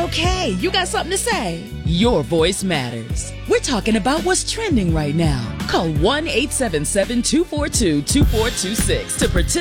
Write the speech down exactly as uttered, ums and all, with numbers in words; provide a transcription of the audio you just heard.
okay. You got something to say. Your voice matters. We're talking about what's trending right now. Call one eight seven seven, two four two, two four two six to participate.